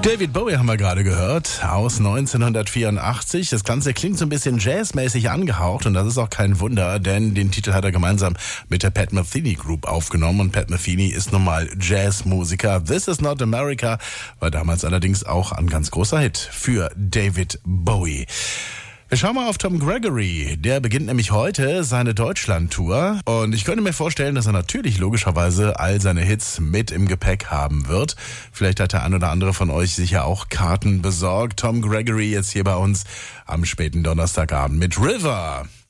David Bowie haben wir gerade gehört, aus 1984. Das Ganze klingt so ein bisschen jazzmäßig angehaucht und das ist auch kein Wunder, denn den Titel hat er gemeinsam mit der Pat Metheny Group aufgenommen und Pat Metheny ist nun mal Jazzmusiker. This is Not America war damals allerdings auch ein ganz großer Hit für David Bowie. Wir schauen mal auf Tom Gregory. Der beginnt nämlich heute seine Deutschland-Tour. Und ich könnte mir vorstellen, dass er natürlich logischerweise all seine Hits mit im Gepäck haben wird. Vielleicht hat der ein oder andere von euch sicher auch Karten besorgt. Tom Gregory jetzt hier bei uns am späten Donnerstagabend mit River.